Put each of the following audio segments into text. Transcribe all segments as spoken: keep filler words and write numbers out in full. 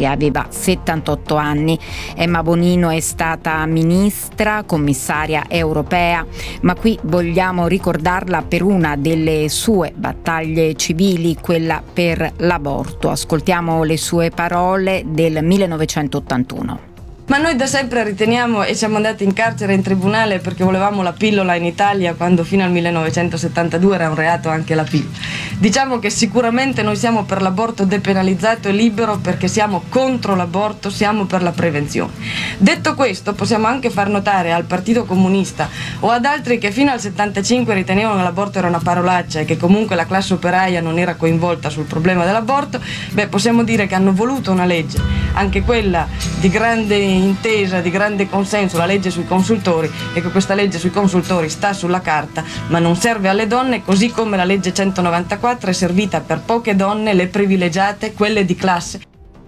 storia, aveva settantotto anni. Emma Bonino è stata ministra, commissaria europea, ma qui vogliamo ricordarla per una delle sue battaglie civili, quella per l'aborto. Ascoltiamo le sue parole del millenovecentottantuno. Ma noi da sempre riteniamo, e siamo andati in carcere in tribunale perché volevamo la pillola in Italia, quando fino al millenovecentosettantadue era un reato anche la pillola. Diciamo che sicuramente noi siamo per l'aborto depenalizzato e libero, perché siamo contro l'aborto, siamo per la prevenzione. Detto questo, possiamo anche far notare al Partito Comunista o ad altri che fino al settantacinque ritenevano che l'aborto era una parolaccia e che comunque la classe operaia non era coinvolta sul problema dell'aborto, beh, possiamo dire che hanno voluto una legge, anche quella di grande intesa, di grande consenso, la legge sui consultori, e che questa legge sui consultori sta sulla carta ma non serve alle donne, così come la legge centonovantaquattro è servita per poche donne, le privilegiate, quelle di classe.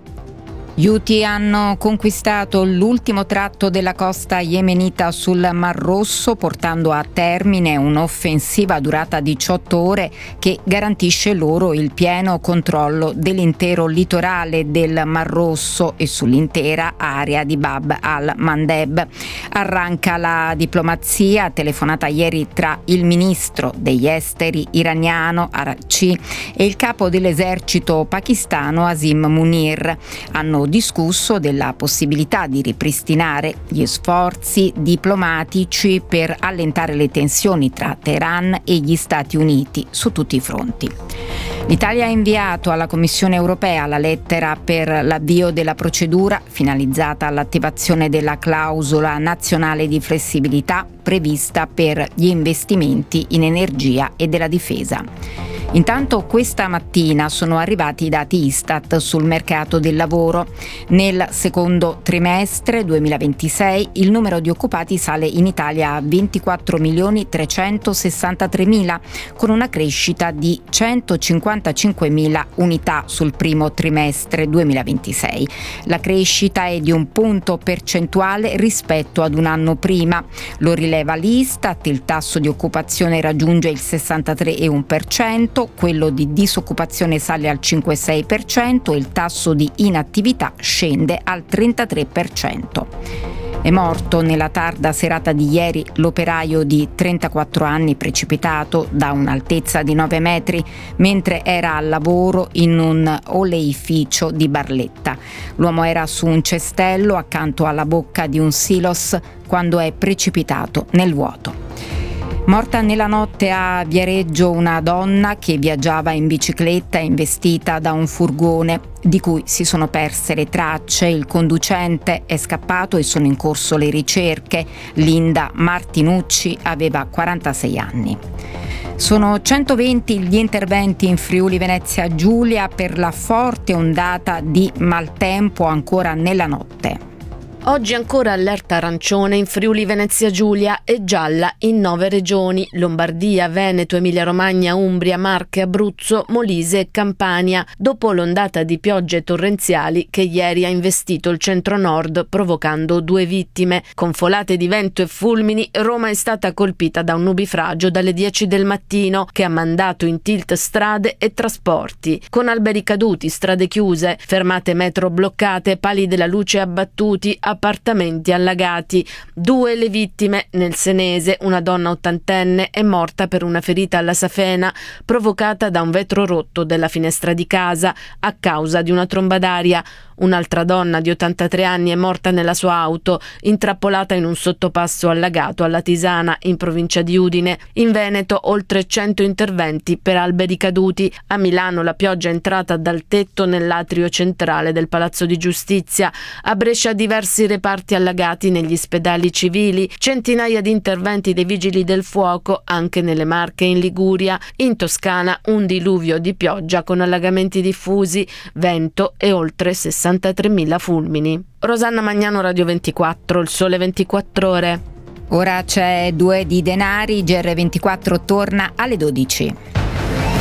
Gli Houthi hanno conquistato l'ultimo tratto della costa yemenita sul Mar Rosso, portando a termine un'offensiva durata diciotto ore che garantisce loro il pieno controllo dell'intero litorale del Mar Rosso e sull'intera area di Bab al-Mandeb. Arranca la diplomazia telefonata ieri tra il ministro degli esteri iraniano Araghchi e il capo dell'esercito pakistano Asim Munir. Hanno discusso della possibilità di ripristinare gli sforzi diplomatici per allentare le tensioni tra Teheran e gli Stati Uniti su tutti i fronti. L'Italia ha inviato alla Commissione europea la lettera per l'avvio della procedura finalizzata all'attivazione della clausola nazionale di flessibilità prevista per gli investimenti in energia e della difesa. Intanto questa mattina sono arrivati i dati Istat sul mercato del lavoro. Nel secondo trimestre duemilaventisei il numero di occupati sale in Italia a ventiquattro milioni trecentosessantatremila, con una crescita di centocinquantacinquemila unità sul primo trimestre duemilaventisei. La crescita è di un punto percentuale rispetto ad un anno prima. Lo rileva l'Istat, il tasso di occupazione raggiunge il sessantatré virgola uno per cento, quello di disoccupazione sale al cinque virgola sei per cento e il tasso di inattività scende al trentatré per cento. È morto nella tarda serata di ieri l'operaio di trentaquattro anni precipitato da un'altezza di nove metri mentre era al lavoro in un oleificio di Barletta. L'uomo era su un cestello accanto alla bocca di un silos quando è precipitato nel vuoto. Morta nella notte a Viareggio una donna che viaggiava in bicicletta investita da un furgone di cui si sono perse le tracce. Il conducente è scappato e sono in corso le ricerche. Linda Martinucci aveva quarantasei anni. Sono centoventi gli interventi in Friuli Venezia Giulia per la forte ondata di maltempo ancora nella notte. Oggi ancora allerta arancione in Friuli Venezia Giulia e gialla in nove regioni: Lombardia, Veneto, Emilia-Romagna, Umbria, Marche, Abruzzo, Molise e Campania, dopo l'ondata di piogge torrenziali che ieri ha investito il centro-nord provocando due vittime. Con folate di vento e fulmini, Roma è stata colpita da un nubifragio dalle dieci del mattino che ha mandato in tilt strade e trasporti, con alberi caduti, strade chiuse, fermate metro bloccate, pali della luce abbattuti, appartamenti allagati. Due le vittime. Nel Senese una donna ottantenne è morta per una ferita alla safena provocata da un vetro rotto della finestra di casa a causa di una tromba d'aria. Un'altra donna di ottantatré anni è morta nella sua auto, intrappolata in un sottopasso allagato alla Tisana, in provincia di Udine. In Veneto oltre cento interventi per alberi caduti. A Milano la pioggia è entrata dal tetto nell'atrio centrale del Palazzo di Giustizia. A Brescia diversi reparti allagati negli ospedali civili. Centinaia di interventi dei vigili del fuoco anche nelle Marche e in Liguria. In Toscana un diluvio di pioggia con allagamenti diffusi, vento e oltre sessantatremila fulmini. Rosanna Magnano, Radio ventiquattro, Il Sole ventiquattro Ore. Ora c'è Due di denari, G R ventiquattro torna alle dodici.